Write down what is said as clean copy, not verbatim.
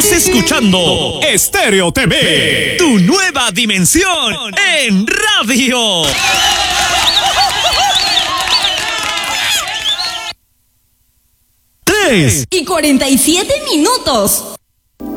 Estás escuchando Estéreo TV, tu nueva dimensión en radio. 3:47 minutos.